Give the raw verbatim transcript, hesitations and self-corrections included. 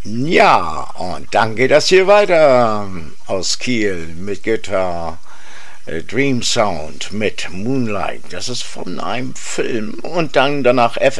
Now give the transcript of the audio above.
Ja, und dann geht das hier weiter aus Kiel mit Gitarre. Dream Sound mit Moonlight, das ist von einem Film. Und dann danach F